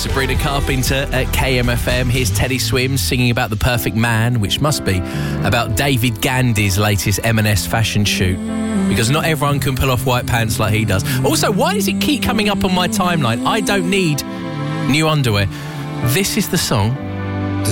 Sabrina Carpenter at KMFM. Here's Teddy Swims singing about the perfect man, which must be about David Gandy's latest M&S fashion shoot. Because not everyone can pull off white pants like he does. Also, why does it keep coming up on my timeline? I don't need new underwear. This is the song